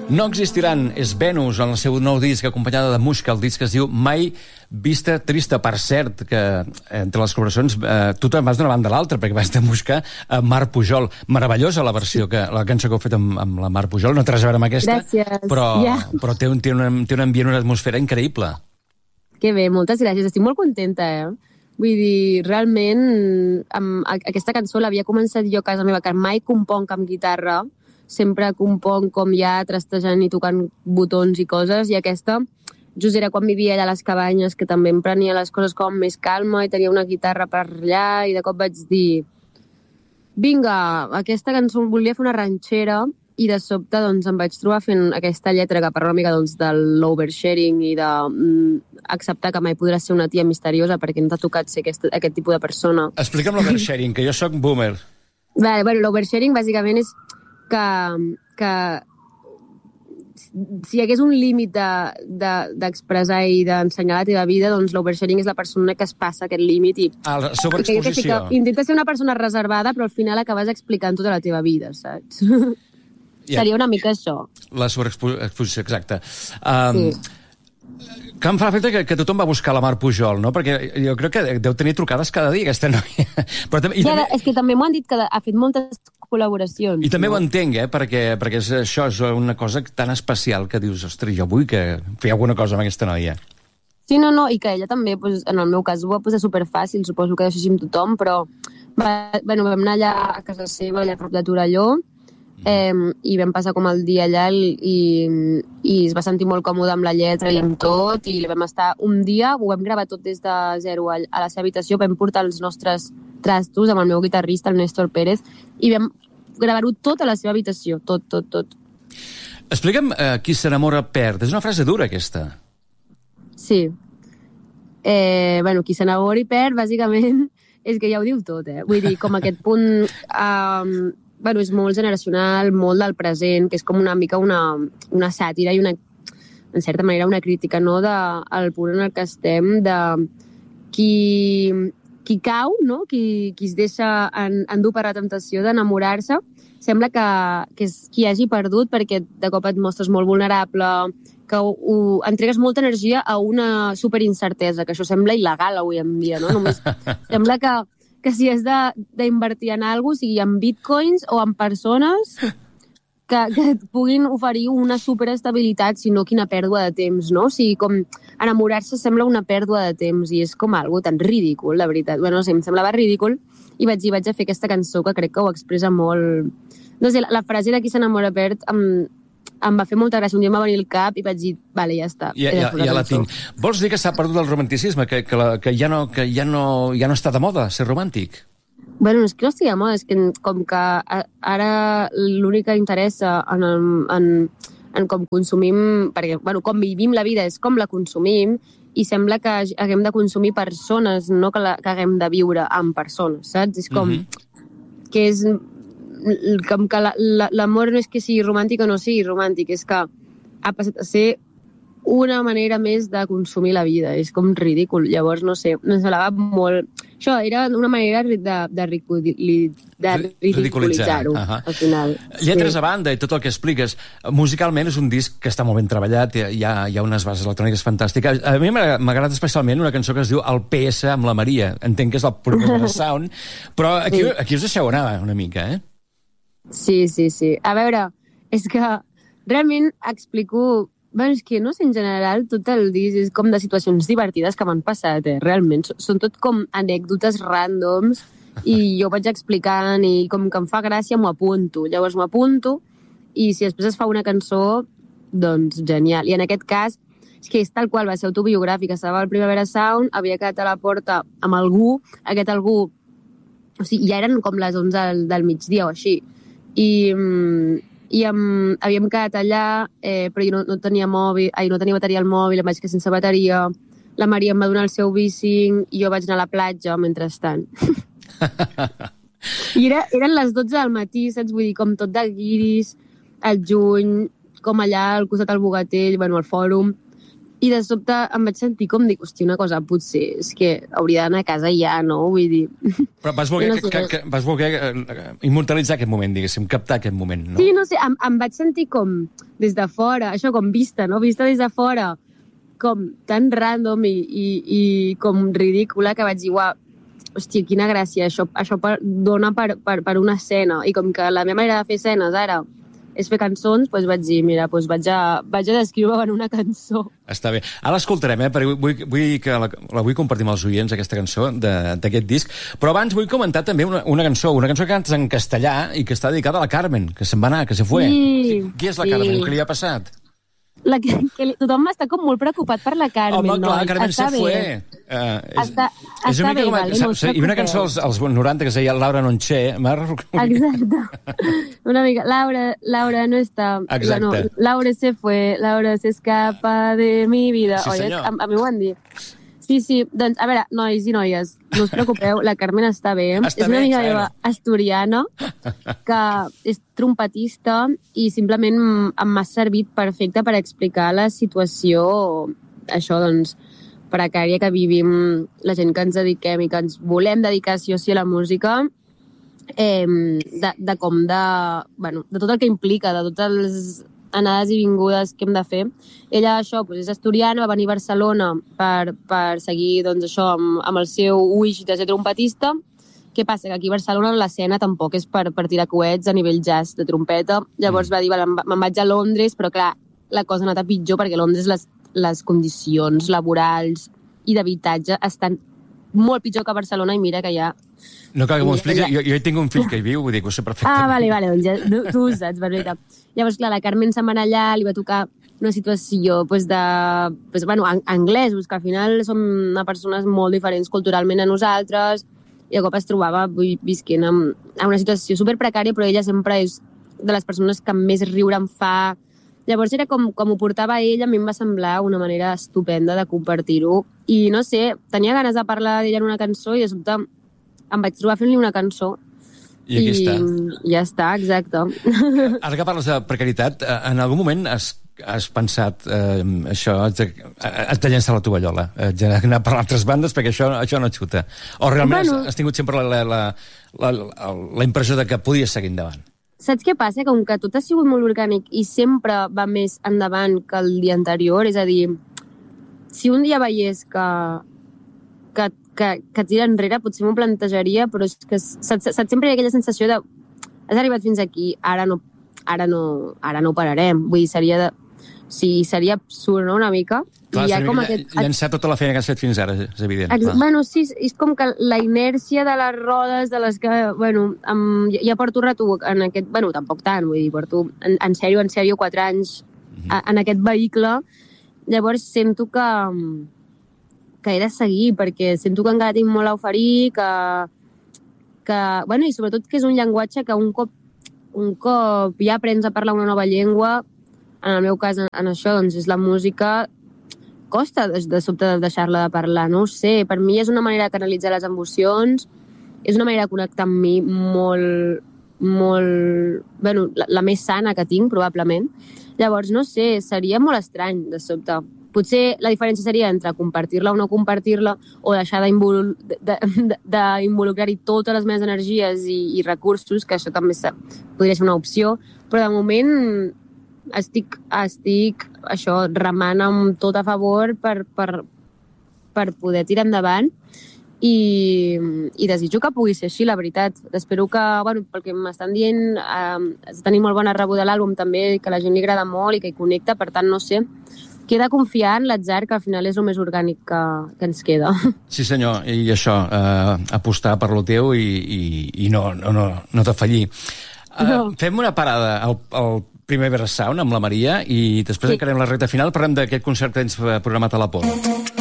No existiran és Venus en el seu nou disc, acompanyada de Muixca. El disc es diu Mai vista trista. Per cert, que entre les col·laboracions tu te'n vas d'una banda a l'altra, perquè vas de Muixca a Mar Pujol. Meravellosa la versió, la cançó que heu fet amb la Mar Pujol. No té res a veure amb aquesta, gràcies. però té un ambient, una atmosfera increïble. Que bé, moltes gràcies. Estic molt contenta, Vull dir, realment, aquesta cançó l'havia començat jo a casa meva, que mai componc amb guitarra, sempre componc com ja trastejant i tocant botons i coses, i aquesta just era quan vivia allà a les cabanyes, que també em prenia les coses com més calma i tenia una guitarra per allà, i de cop vaig dir vinga, aquesta cançó volia fer una ranxera, i de sobte doncs, em vaig trobar fent aquesta lletra que parla una mica doncs, de l'oversharing i d'acceptar que mai podràs ser una tia misteriosa perquè no t'ha tocat ser aquest tipus de persona. Explica'm l'oversharing, que jo sóc boomer. Bueno, l'oversharing bàsicament és que si hi hagués un límit d'expressar i d'ensenyar la teva vida, doncs l'oversharing és la persona que es passa aquest límit i la sobreexposició. Intenta ser una persona reservada, però al final acabes explicant tota la teva vida, saps? Seria una mica això. La sobreexposició, exacte. Que em fa l'efecte que tothom va buscar la Mar Pujol, no? Perquè jo crec que deu tenir trucades cada dia, aquesta noia. Però també, és que també m'ho han dit que ha fet moltes col·laboracions. I també ho entenc, perquè això és una cosa tan especial que dius, ostres, jo vull que fer alguna cosa amb aquesta noia. Sí, no, i que ella també, en el meu cas, ho va posar superfàcil, suposo que això sí amb tothom, però vam anar allà a casa seva, allà a prop de Torelló, i vam passar com el dia allà i es va sentir molt còmode amb la lletra i amb tot, i vam estar un dia, ho vam gravar tot des de zero a la seva habitació, vam portar els nostres trastos amb el meu guitarrista, el Néstor Pérez, i vam gravar-ho tot a la seva habitació, tot. Explica'm qui s'enamora perd. És una frase dura, aquesta. Sí. Qui s'enamora i perd, bàsicament, és que ja ho diu tot, Vull dir, com aquest punt... és molt generacional, molt del present, que és com una mica una sàtira i en certa manera una crítica, no?, del punt en el que estem, de qui cau, no?, qui es deixa endur per la temptació d'enamorar-se, sembla que és qui hagi perdut perquè de cop et mostres molt vulnerable, que entregues molta energia a una superincertesa, que això sembla il·legal avui en dia, no? Només sembla que si has d'invertir en alguna cosa, sigui en bitcoins o en persones que et puguin oferir una superestabilitat, sinó quina pèrdua de temps, no? O sigui, com enamorar-se sembla una pèrdua de temps i és com algo tan ridícul, la veritat. No sé, em semblava ridícul i vaig a fer aquesta cançó que crec que ho expressa molt. No sé, la frase de qui s'enamora perd em va fer molta gràcia. Un dia em va venir al cap i vaig dir, vale, ja està. Ja la tinc. Vols dir que s'ha perdut el romanticisme? Que ja no està de moda ser romàntic? És que no estigui de moda, és que com que ara l'únic que interessa en com consumim, perquè com vivim la vida és com la consumim, i sembla que haguem de consumir persones, no que haguem de viure amb persones, saps? És com que és... com que l'amor no és que sigui romàntic o no sigui romàntic, és que ha passat a ser una manera més de consumir la vida. És com ridícul. Llavors, no sé, em semblava molt... Això era una manera de ridiculitzar-ho, al final. Lletres a banda i tot el que expliques, musicalment és un disc que està molt ben treballat, hi ha unes bases electròniques fantàstiques. A mi m'agrada especialment una cançó que es diu El PS amb la Maria. Entenc que és el primer sound, però aquí us deixeu anar una mica, Sí. A veure, és que realment explico... és que, no sé, en general, tot el disc és com de situacions divertides que m'han passat, realment. Són tot com anècdotes ràndoms i jo vaig explicant i com que em fa gràcia m'ho apunto. Llavors m'ho apunto i si després es fa una cançó, doncs genial. I en aquest cas, és que és tal qual, va ser autobiogràfica. Estava al Primavera Sound, havia quedat a la porta amb algú, aquest algú... O sigui, ja eren com les 11 del migdia o així. Havíem quedat allà, però jo no tenia bateria al mòbil, em vaig quedar sense bateria. La Maria em va donar el seu bici i jo vaig anar a la platja mentrestant. I eren les 12 del matí, saps? Vull dir, com tot de guiris, al juny, com allà al costat del Bogatell, al fòrum. I de sobte em vaig sentir com dic, hòstia, una cosa, potser és que hauria d'anar a casa ja, no? Vull dir... Però vas voler immortalitzar aquest moment, diguéssim, captar aquest moment, no? Sí, no sé, em vaig sentir com des de fora, això com vista, no? Vista des de fora, com tan random i com ridícula que vaig dir, uau, hòstia, quina gràcia, això dona per una escena. I com que la meva manera de fer escenes ara és fer cançons, doncs vaig dir, mira, doncs vaig a descriure en una cançó. Està bé. Ara l'escoltarem, perquè vull que la vull compartir amb els oients, aquesta cançó d'aquest disc. Però abans vull comentar també una cançó que cantes en castellà i que està dedicada a la Carmen, que se'n va anar, que se fue. Sí, qui és la Carmen? Què li ha passat? Tothom està com molt preocupat per la Carmen. Home, clar, Carmen se fue. És una mica com... Hi havia una cançó als 90 que es deia Laura Nonché. Exacte. Una mica, Laura no està... Exacte. No, Laura se fue, Laura se escapa de mi vida. Sí, senyor. A mi ho han dit. Sí, doncs, a veure, nois i noies, no us preocupeu, la Carmen està bé. És una amiga meva asturiana que és trompetista i simplement m'ha servit perfecte per explicar la situació, això, doncs, precària que vivim la gent que ens dediquem i que ens volem dedicar sí o sí a la música, de tot el que implica, de totes les anades i vingudes que hem de fer. Ella, això, és asturiana, va venir a Barcelona per seguir, doncs, això, amb el seu wish de ser trompetista. Què passa? Que aquí a Barcelona l'escena tampoc és per tirar coets a nivell jazz de trompeta. Llavors va dir, me'n vaig a Londres, però clar, la cosa ha anat a pitjor perquè a Londres les condicions laborals i d'habitatge estan molt pitjor que a Barcelona i mira que ja... No cal que m'ho expliqui, jo hi tinc un fill que hi viu, vull dir que ho sé perfectament. Vale, doncs ja, tu ho saps, perfecte. Llavors, clar, la Carmen se'n va anar allà, li va tocar una situació anglès, que al final som persones molt diferents culturalment a nosaltres, i a cop es trobava visquent en una situació superprecària, però ella sempre és de les persones que més riure em fa. Llavors era com ho portava ella, a mi em va semblar una manera estupenda de compartir-ho. I no sé, tenia ganes de parlar d'ella en una cançó i de sobte em vaig trobar fent-li una cançó. I aquí està. Ja està, exacte. Ara que parles de precarietat, en algun moment has pensat això, has de llançar la tovallola, has d'anar per altres bandes perquè això no xuta? O realment has tingut sempre la impressió de que podies seguir endavant? Saps què passa? Com que tot ha sigut molt orgànic i sempre va més endavant que el dia anterior, és a dir, si un dia veiés que tira enrere, potser m'ho plantejaria, però és que saps, sempre hi ha aquella sensació de has arribat fins aquí, ara no ho pararem. Vull dir, seria absurd, no?, una mica. Clar, llançar tota la feina que has fet fins ara, és evident. Bueno, sí, és com que la inèrcia de les rodes, de les que, ja porto rato en aquest... tampoc tant, vull dir, porto en sèrio 4 anys en aquest vehicle. Llavors sento que he de seguir, perquè sento que encara tinc molt a oferir, i sobretot que és un llenguatge que un cop ja aprens a parlar una nova llengua, en el meu cas, en això, doncs, és la música, costa de sobte de deixar-la de parlar, no ho sé. Per mi és una manera de canalitzar les emocions, és una manera de connectar amb mi la més sana que tinc, probablement. Llavors, no sé, seria molt estrany, de sobte. Potser la diferència seria entre compartir-la o no compartir-la, o deixar d'involucrar-hi totes les meves energies i recursos, que això també podria ser una opció, però de moment estic això, remant amb tot a favor per poder tirar endavant i desitjo que pugui ser així, la veritat. Espero que, pel que m'estan dient, tenir molt bona rebuda de l'àlbum també, que a la gent li agrada molt i que hi connecta, per tant, no sé, queda confiar en l'atzar, que al final és el més orgànic que ens queda. Sí, senyor, i això, apostar per lo teu i no te fallir. Fem una parada al primer Sound amb la Maria i després encarem la recta final, parlem d'aquest concert que tens programat a l'Apolo.